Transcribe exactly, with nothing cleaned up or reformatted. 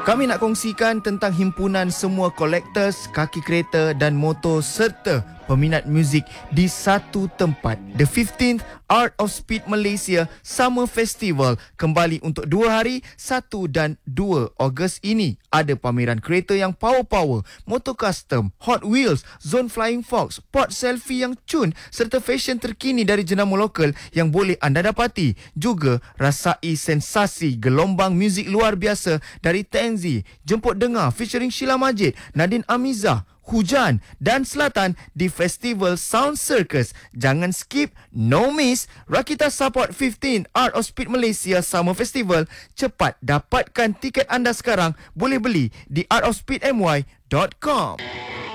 Kami nak kongsikan tentang himpunan semua collectors, kaki kereta dan motor serta peminat muzik di satu tempat. The fifteenth Art of Speed Malaysia Summer Festival kembali untuk dua hari, satu dan dua Ogos ini. Ada pameran kereta yang power-power, motor custom, Hot Wheels, Zone Flying Fox, pot selfie yang cun serta fashion terkini dari jenama lokal yang boleh anda dapati. Juga rasai sensasi gelombang muzik luar biasa dari Tenzi, Jemput Dengar featuring Sheila Majid, Nadine Amizah, Hujan dan Selatan di Festival Sound Circus. Jangan skip, no miss. Rakita support fifteen Art of Speed Malaysia Summer Festival. Cepat dapatkan tiket anda sekarang. Boleh beli di art of speed m y dot com.